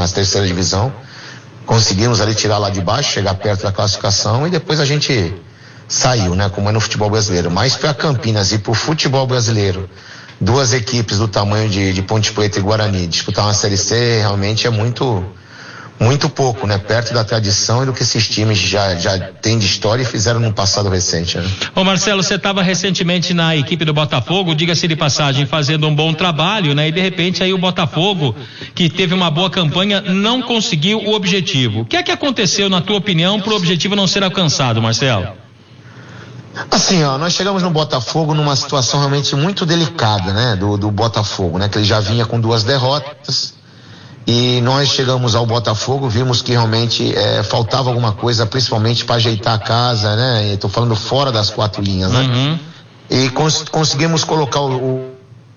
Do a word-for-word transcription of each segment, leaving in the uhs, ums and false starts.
na terceira divisão. Conseguimos ali tirar lá de baixo, chegar perto da classificação e depois a gente saiu, né? Como é no futebol brasileiro. Mas para Campinas e para o futebol brasileiro, duas equipes do tamanho de, de Ponte Preta e Guarani disputar uma Série C realmente é muito, muito pouco, né? Perto da tradição e do que esses times já, já têm de história e fizeram no passado recente, né? Ô Marcelo, você estava recentemente na equipe do Botafogo, diga-se de passagem, fazendo um bom trabalho, né? E de repente aí o Botafogo, que teve uma boa campanha, não conseguiu o objetivo. O que é que aconteceu, na tua opinião, para o objetivo não ser alcançado, Marcelo? Assim, ó, nós chegamos no Botafogo numa situação realmente muito delicada, né? Do, do Botafogo, né? Que ele já vinha com duas derrotas. E nós chegamos ao Botafogo, vimos que realmente é, faltava alguma coisa, principalmente para ajeitar a casa, né? Estou falando fora das quatro linhas, né? Uhum. E cons- conseguimos colocar o, o,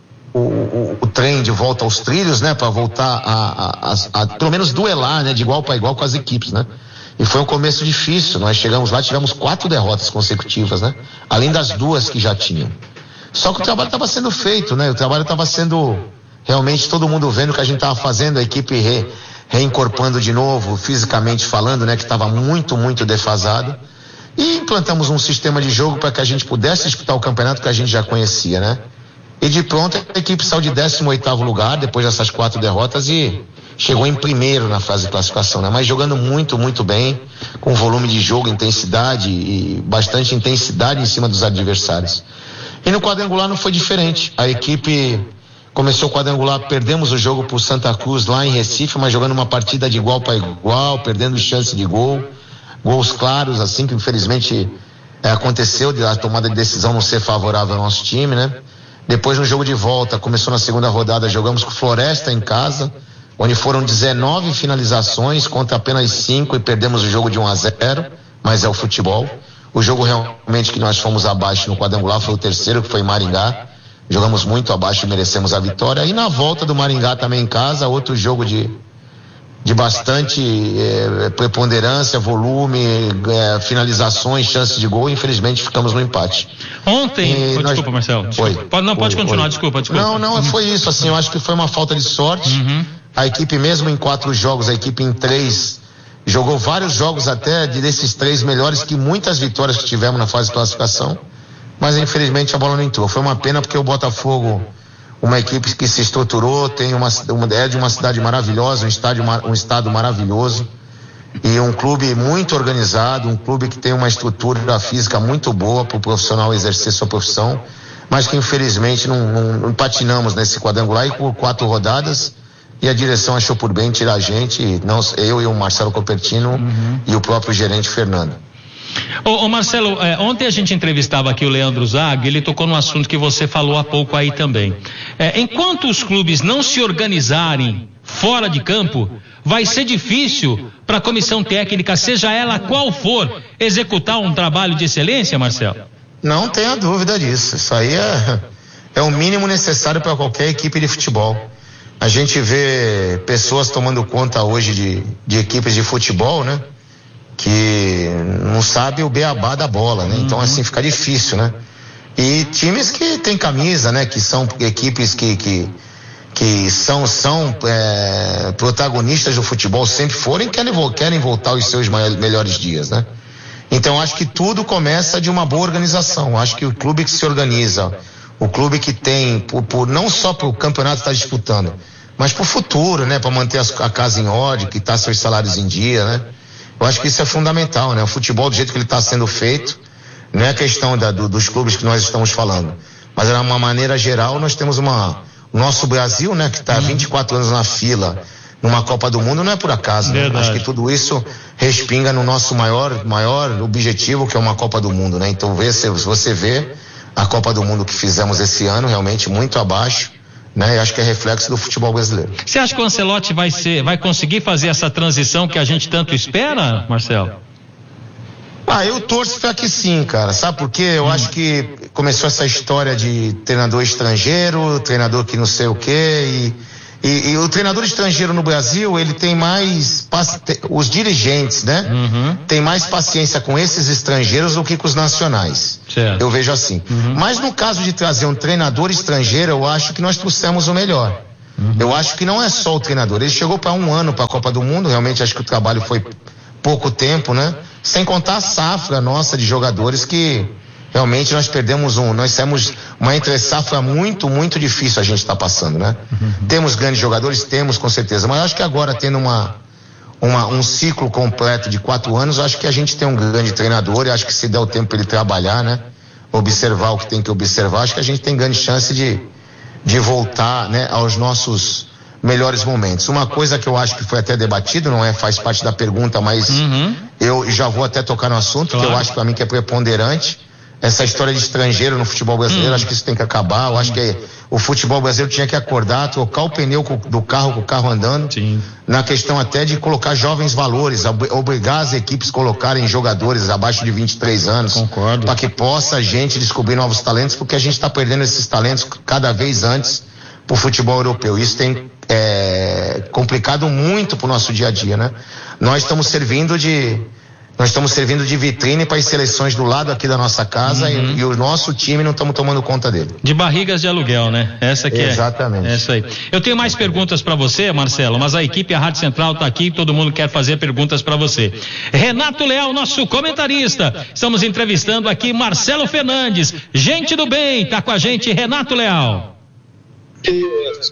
o, o trem de volta aos trilhos, né? Para voltar a, a, a, a, pelo menos duelar, né? De igual para igual com as equipes, né? E foi um começo difícil. Nós chegamos lá, tivemos quatro derrotas consecutivas, né? Além das duas que já tinham. Só que o trabalho estava sendo feito, né? O trabalho estava sendo realmente todo mundo vendo o que a gente estava fazendo, a equipe re, reincorporando de novo, fisicamente falando, né, que estava muito, muito defasado. E implantamos um sistema de jogo para que a gente pudesse disputar o campeonato que a gente já conhecia, né? E de pronto a equipe saiu de décimo oitavo lugar depois dessas quatro derrotas e chegou em primeiro na fase de classificação, né? Mas jogando muito, muito bem, com volume de jogo, intensidade e bastante intensidade em cima dos adversários. E no quadrangular não foi diferente. A equipe começou o quadrangular, perdemos o jogo por Santa Cruz lá em Recife, mas jogando uma partida de igual para igual, perdendo chance de gol, gols claros, assim que infelizmente é, aconteceu, de a tomada de decisão não ser favorável ao nosso time, né? Depois no jogo de volta, começou na segunda rodada, jogamos com Floresta em casa, onde foram dezenove finalizações contra apenas cinco e perdemos o jogo de um a zero, mas é o futebol. O jogo realmente que nós fomos abaixo no quadrangular foi o terceiro, que foi em Maringá. Jogamos muito abaixo e merecemos a vitória. E na volta do Maringá também em casa, outro jogo de, de bastante eh, preponderância, volume, eh, finalizações, chances de gol. Infelizmente ficamos no empate. Ontem, oh, nós... desculpa Marcelo, desculpa. Oi, pode, não, pode oi, continuar, oi. desculpa, desculpa. Não, não, foi isso, assim, eu acho que foi uma falta de sorte. Uhum. A equipe mesmo em quatro jogos, a equipe em três, jogou vários jogos até de desses três melhores que muitas vitórias que tivemos na fase de classificação. Mas infelizmente a bola não entrou. Foi uma pena porque o Botafogo, uma equipe que se estruturou, tem uma, uma é de uma cidade maravilhosa, um estádio, um estado maravilhoso e um clube muito organizado, um clube que tem uma estrutura física muito boa para o profissional exercer sua profissão, mas que infelizmente não, não, não patinamos nesse quadrangular e por quatro rodadas e a direção achou por bem tirar a gente, não, eu e o Marcelo Copertino uhum. e o próprio gerente Fernando. Ô, ô Marcelo, é, ontem a gente entrevistava aqui o Leandro Zaga, ele tocou no assunto que você falou há pouco aí também. É, enquanto os clubes não se organizarem fora de campo, vai ser difícil para a comissão técnica, seja ela qual for, executar um trabalho de excelência, Marcelo? Não tenha dúvida disso. Isso aí é, é o mínimo necessário para qualquer equipe de futebol. A gente vê pessoas tomando conta hoje de, de equipes de futebol, né? Que não sabe o beabá da bola, né? Então, assim, fica difícil, né? E times que tem camisa, né? Que são equipes que, que, que são, são é, protagonistas do futebol, sempre foram, querem, querem voltar aos seus melhores dias, né? Então, acho que tudo começa de uma boa organização. Acho que o clube que se organiza, o clube que tem, por, por, não só para o campeonato estar disputando, mas para o futuro, né? Para manter as, a casa em ordem, quitar seus salários em dia, né? Eu acho que isso é fundamental, né? O futebol do jeito que ele está sendo feito, não é questão da, do, dos clubes que nós estamos falando, mas de uma maneira geral nós temos uma, o nosso Brasil, né? Que está há vinte e quatro anos na fila numa Copa do Mundo, não é por acaso, né? Acho que tudo isso respinga no nosso maior, maior objetivo, que é uma Copa do Mundo, né? Então vê, se você vê a Copa do Mundo que fizemos esse ano, realmente muito abaixo, né? Eu acho que é reflexo do futebol brasileiro. Você acha que o Ancelotti vai ser, vai conseguir fazer essa transição que a gente tanto espera, Marcelo? Ah, eu torço para que sim, cara. Sabe por quê? Eu hum. acho que começou essa história de treinador estrangeiro, treinador que não sei o quê, e, e, e o treinador estrangeiro no Brasil, ele tem mais, os dirigentes, né? Uhum. Tem mais paciência com esses estrangeiros do que com os nacionais. Certo. Eu vejo assim. Uhum. Mas no caso de trazer um treinador estrangeiro, eu acho que nós trouxemos o melhor. Uhum. Eu acho que não é só o treinador. Ele chegou para um ano para a Copa do Mundo, realmente acho que o trabalho foi pouco tempo, né? Sem contar a safra nossa de jogadores que realmente nós perdemos um, nós temos uma entre-safra muito, muito difícil a gente está passando, né? Uhum. Temos grandes jogadores, temos com certeza, mas acho que agora tendo uma, uma, um ciclo completo de quatro anos, acho que a gente tem um grande treinador e acho que se der o tempo para ele trabalhar, né? Observar o que tem que observar, acho que a gente tem grande chance de, de voltar, né, aos nossos melhores momentos. Uma coisa que eu acho que foi até debatido, não é, faz parte da pergunta, mas uhum. eu já vou até tocar no assunto, claro. Que eu acho para mim que é preponderante, essa história de estrangeiro no futebol brasileiro, hum. acho que isso tem que acabar, eu acho que o futebol brasileiro tinha que acordar, trocar o pneu do carro com o carro andando, Sim. na questão até de colocar jovens valores, obrigar as equipes a colocarem jogadores abaixo de vinte e três anos, para que possa a gente descobrir novos talentos, porque a gente está perdendo esses talentos cada vez antes pro futebol europeu. Isso tem é, complicado muito pro nosso dia a dia, né? Nós estamos servindo de nós estamos servindo de vitrine para as seleções do lado aqui da nossa casa uhum. e, e o nosso time não estamos tomando conta dele. De barrigas de aluguel, né? Essa que Exatamente. é. Exatamente. É isso aí. Eu tenho mais perguntas para você, Marcelo, mas a equipe, a Rádio Central está aqui, todo mundo quer fazer perguntas para você. Renato Leal, nosso comentarista. Estamos entrevistando aqui Marcelo Fernandes. Gente do bem, tá com a gente Renato Leal. Que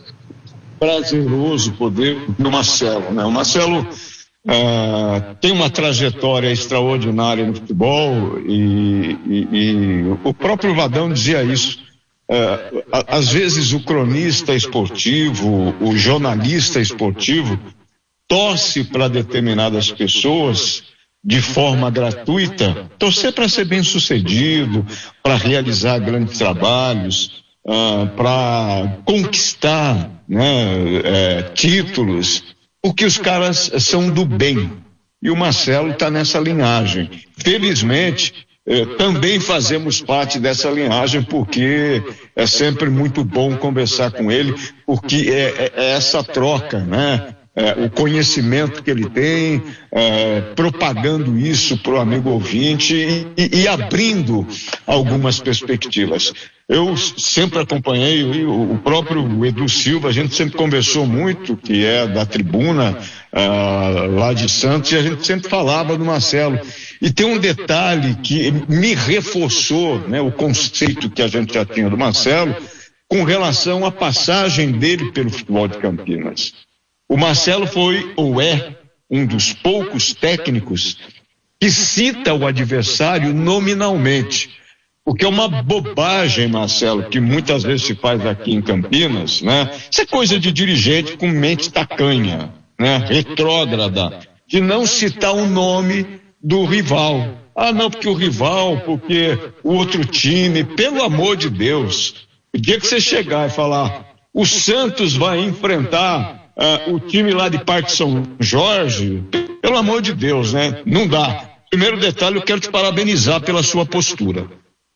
prazeroso poder do Marcelo, né? O Marcelo Uh, tem uma trajetória extraordinária no futebol e, e, e o próprio Vadão dizia isso. Uh, às vezes o cronista esportivo, o jornalista esportivo torce para determinadas pessoas de forma gratuita, torcer para ser bem sucedido, para realizar grandes trabalhos, uh, para conquistar, né, é, títulos, porque os caras são do bem, e o Marcelo está nessa linhagem. Felizmente, eh, também fazemos parte dessa linhagem, porque é sempre muito bom conversar com ele, porque é, é essa troca, né? É, o conhecimento que ele tem, é, propagando isso para o amigo ouvinte e, e, e abrindo algumas perspectivas. Eu sempre acompanhei o, o próprio Edu Silva, a gente sempre conversou muito, que é da tribuna uh, lá de Santos, e a gente sempre falava do Marcelo. E tem um detalhe que me reforçou, né, o conceito que a gente já tinha do Marcelo, com relação à passagem dele pelo futebol de Campinas. O Marcelo foi, ou é, um dos poucos técnicos que cita o adversário nominalmente. Porque é uma bobagem, Marcelo, que muitas vezes se faz aqui em Campinas, né? Isso é coisa de dirigente com mente tacanha, né? Retrógrada, de não citar o nome do rival. Ah, não, porque o rival, porque o outro time, pelo amor de Deus. O dia que você chegar e falar, o Santos vai enfrentar Uh, o time lá de Parque São Jorge, pelo amor de Deus, né? Não dá. Primeiro detalhe, eu quero te parabenizar pela sua postura.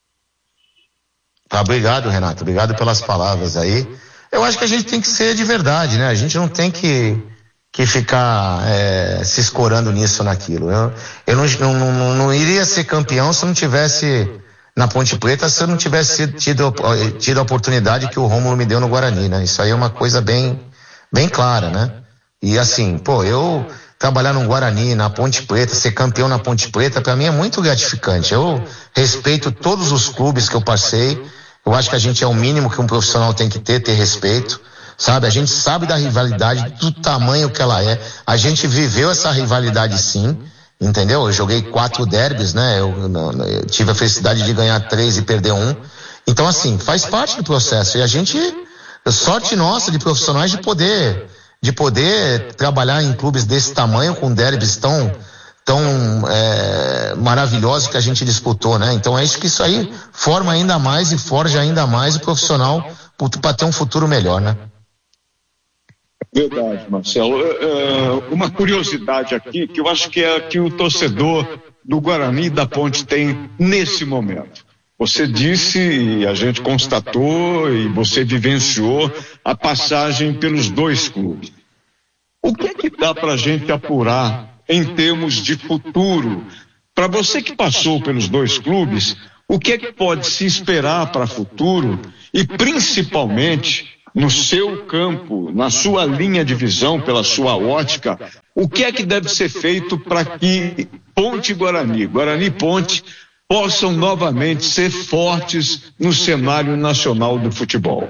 Tá, obrigado, Renato. Obrigado pelas palavras aí. Eu acho que a gente tem que ser de verdade, né? A gente não tem que, que ficar é, se escorando nisso ou naquilo. Eu, eu não, não, não, não iria ser campeão se eu não tivesse na Ponte Preta, se eu não tivesse tido, tido a oportunidade que o Rômulo me deu no Guarani, né? Isso aí é uma coisa bem... bem clara, né? E assim, pô, eu trabalhar no Guarani, na Ponte Preta, ser campeão na Ponte Preta, pra mim é muito gratificante. Eu respeito todos os clubes que eu passei, eu acho que a gente é o mínimo que um profissional tem que ter, ter respeito, sabe? A gente sabe da rivalidade, do tamanho que ela é, a gente viveu essa rivalidade sim, entendeu? Eu joguei quatro derbys, né? Eu, eu, eu tive a felicidade de ganhar três e perder um. Então assim, faz parte do processo e a gente... sorte nossa de profissionais de poder de poder trabalhar em clubes desse tamanho, com derbys tão, tão é, maravilhosos que a gente disputou, né? Então é isso que isso aí forma ainda mais e forja ainda mais o profissional para ter um futuro melhor, né? Verdade, Marcelo. Uma curiosidade aqui, que eu acho que é que o torcedor do Guarani e da Ponte tem nesse momento. Você disse, e a gente constatou, e você vivenciou a passagem pelos dois clubes. O que é que dá para a gente apurar em termos de futuro? Para você que passou pelos dois clubes, o que é que pode se esperar para o futuro? E principalmente, no seu campo, na sua linha de visão, pela sua ótica, o que é que deve ser feito para que Ponte e Guarani, Guarani e Ponte, possam novamente ser fortes no cenário nacional do futebol?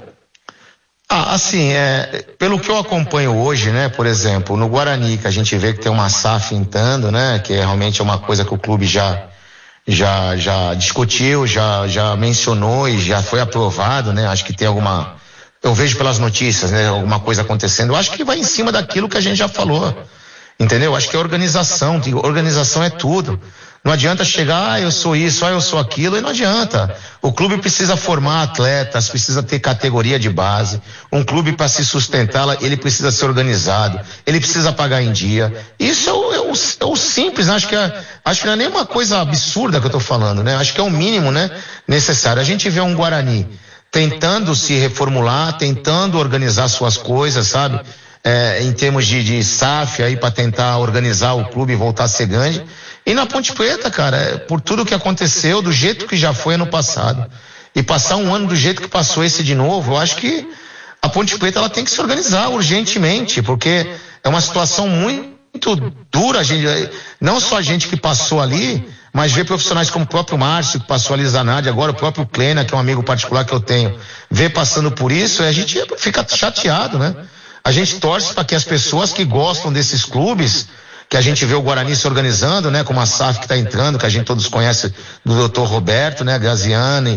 Ah, assim, é, pelo que eu acompanho hoje, né, por exemplo, no Guarani, que a gente vê que tem uma S A F entrando, né, que é realmente uma coisa que o clube já, já, já discutiu, já, já mencionou e já foi aprovado, né, acho que tem alguma, eu vejo pelas notícias, né, alguma coisa acontecendo, eu acho que vai em cima daquilo que a gente já falou, entendeu? Acho que é organização, organização é tudo. Não adianta chegar, ah, eu sou isso, ah, eu sou aquilo, e não adianta. O clube precisa formar atletas, precisa ter categoria de base. Um clube, para se sustentar, ele precisa ser organizado, ele precisa pagar em dia. Isso é o, é o, é o simples, né? Acho que, é, acho que não é nenhuma coisa absurda que eu estou falando, né? Acho que é o mínimo, né, necessário. A gente vê um Guarani tentando se reformular, tentando organizar suas coisas, sabe? É, em termos de, de S A F aí para tentar organizar o clube e voltar a ser grande. E na Ponte Preta, cara, por tudo que aconteceu, do jeito que já foi ano passado, e passar um ano do jeito que passou esse de novo, eu acho que a Ponte Preta ela tem que se organizar urgentemente, porque é uma situação muito dura, a gente, não só a gente que passou ali, mas ver profissionais como o próprio Márcio, que passou ali, Zanardi, agora o próprio Klena, que é um amigo particular que eu tenho, ver passando por isso, a gente fica chateado, né? A gente torce para que as pessoas que gostam desses clubes, que a gente vê o Guarani se organizando, né, como a S A F que está entrando, que a gente todos conhece do doutor Roberto, né, Graziani,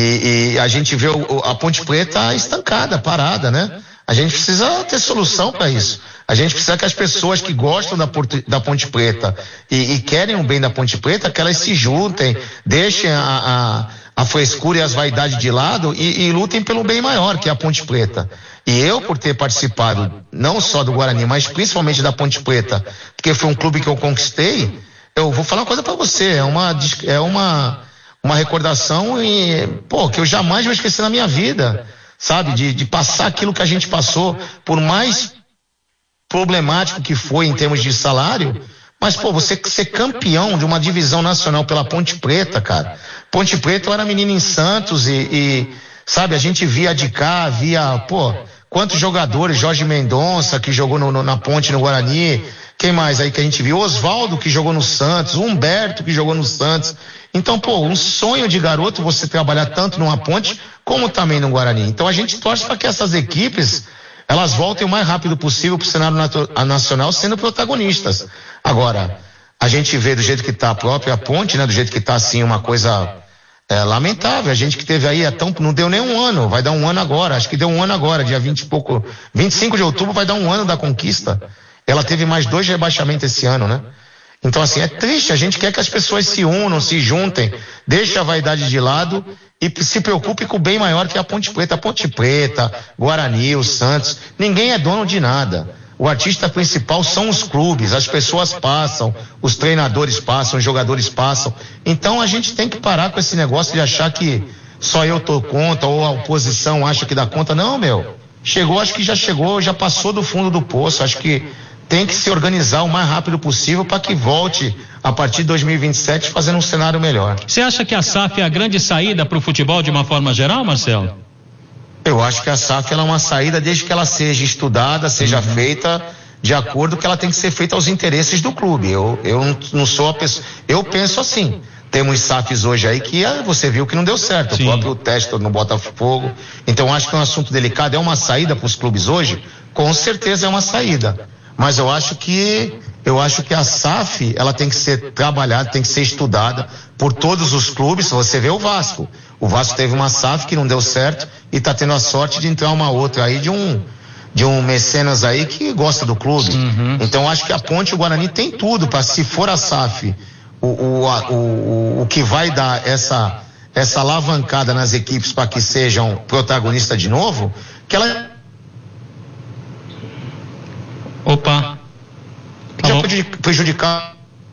e, e a gente vê o, a Ponte Preta estancada, parada, né? A gente precisa ter solução para isso. A gente precisa que as pessoas que gostam da, Porto, da Ponte Preta e, e querem o bem da Ponte Preta, que elas se juntem, deixem a, a, a frescura e as vaidades de lado e, e lutem pelo bem maior, que é a Ponte Preta. E eu, por ter participado não só do Guarani, mas principalmente da Ponte Preta, porque foi um clube que eu conquistei, eu vou falar uma coisa para você, é uma, é uma, uma recordação e, pô, que eu jamais vou esquecer na minha vida, sabe? De, de passar aquilo que a gente passou, por mais problemático que foi em termos de salário, mas, pô, você ser campeão de uma divisão nacional pela Ponte Preta, cara. Ponte Preta eu era menino em Santos e, e sabe, a gente via de cá, via, pô, quantos jogadores, Jorge Mendonça, que jogou no, no, na Ponte no Guarani, quem mais aí que a gente viu? Oswaldo, que jogou no Santos, Humberto, que jogou no Santos. Então, pô, um sonho de garoto você trabalhar tanto numa Ponte, como também no Guarani. Então a gente torce para que essas equipes, elas voltem o mais rápido possível para o cenário nacional sendo protagonistas. Agora, a gente vê do jeito que está a própria Ponte, né, do jeito que está assim uma coisa é, lamentável. A gente que teve aí, é tão, não deu nem um ano, vai dar um ano agora, acho que deu um ano agora, dia vinte e pouco, vinte e cinco de outubro vai dar um ano da conquista. Ela teve mais dois rebaixamentos esse ano, né? Então, assim, é triste, a gente quer que as pessoas se unam, se juntem, deixe a vaidade de lado e se preocupe com o bem maior que é a Ponte Preta. A Ponte Preta, Guarani, o Santos, ninguém é dono de nada. O artista principal são os clubes, as pessoas passam, os treinadores passam, os jogadores passam. Então a gente tem que parar com esse negócio de achar que só eu tô conta ou a oposição acha que dá conta. Não, meu, chegou, acho que já chegou, já passou do fundo do poço, acho que tem que se organizar o mais rápido possível para que volte a partir de dois mil e vinte e sete fazendo um cenário melhor. Você acha que a S A F é a grande saída para o futebol de uma forma geral, Marcelo? Eu acho que a S A F ela é uma saída desde que ela seja estudada, seja uhum. feita de acordo com que ela tem que ser feita aos interesses do clube. Eu, eu não sou a pessoa, eu penso assim, temos S A Fs hoje aí que você viu que não deu certo. Sim. O próprio Testor no Botafogo. Então acho que é um assunto delicado, é uma saída para os clubes hoje? Com certeza é uma saída. Mas eu acho que eu acho que a S A F ela tem que ser trabalhada, tem que ser estudada por todos os clubes. Você vê o Vasco. O Vasco teve uma S A F que não deu certo e está tendo a sorte de entrar uma outra aí de um de um mecenas aí que gosta do clube. Uhum. Então acho que a Ponte e o Guarani tem tudo para, se for a S A F, o, o, a, o, o que vai dar essa essa alavancada nas equipes para que sejam protagonistas de novo, que ela Opa. já prejudicar.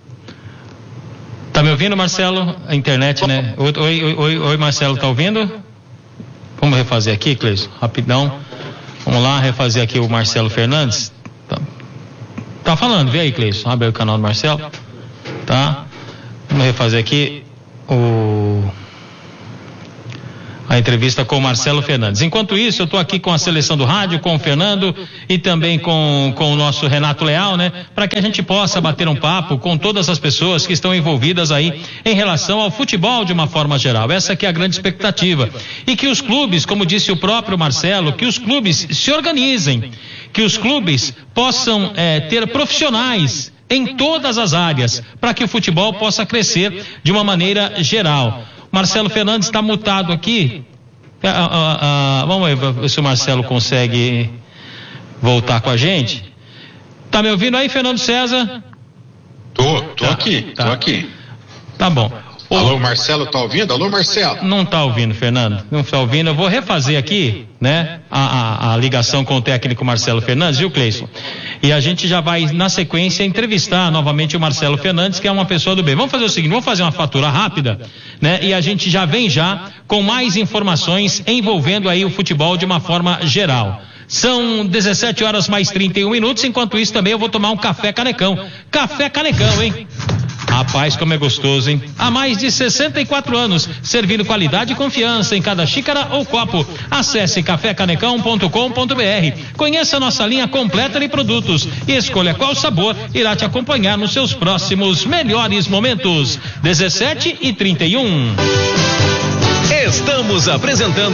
Tá me ouvindo, Marcelo? A internet, né? Oi, oi, oi, oi, Marcelo, tá ouvindo? Vamos refazer aqui, Cleison, rapidão. Vamos lá, refazer aqui o Marcelo Fernandes. Tá, tá falando, vê aí, Cleison. Abre aí o canal do Marcelo. Tá? Vamos refazer aqui o... A entrevista com o Marcelo Fernandes. Enquanto isso, eu estou aqui com a seleção do rádio, com o Fernando e também com, com o nosso Renato Leal, né? Para que a gente possa bater um papo com todas as pessoas que estão envolvidas aí em relação ao futebol de uma forma geral. Essa que é a grande expectativa. E que os clubes, como disse o próprio Marcelo, que os clubes se organizem, que os clubes possam é, ter profissionais em todas as áreas, para que o futebol possa crescer de uma maneira geral. Marcelo Fernandes está mutado aqui. Ah, ah, ah, vamos ver se o Marcelo consegue voltar com a gente. Tá me ouvindo aí, Fernando César? Tô, tô tá, aqui, tá. tô aqui. Tá bom. O... Alô, Marcelo, tá ouvindo? Alô, Marcelo. Não tá ouvindo, Fernando. Não tá ouvindo. Eu vou refazer aqui, né? A, a, a ligação com o técnico Marcelo Fernandes, viu, Cleison? E a gente já vai, na sequência, entrevistar novamente o Marcelo Fernandes, que é uma pessoa do bem. Vamos fazer o seguinte, vamos fazer uma fatura rápida, né? E a gente já vem já com mais informações envolvendo aí o futebol de uma forma geral. São dezessete horas mais trinta e um minutos, enquanto isso também eu vou tomar um café canecão. Café canecão, hein? Rapaz, como é gostoso, hein? Há mais de sessenta e quatro anos, servindo qualidade e confiança em cada xícara ou copo. Acesse café canecão ponto com ponto br. Conheça nossa linha completa de produtos e escolha qual sabor irá te acompanhar nos seus próximos melhores momentos. dezessete e trinta e um. Estamos apresentando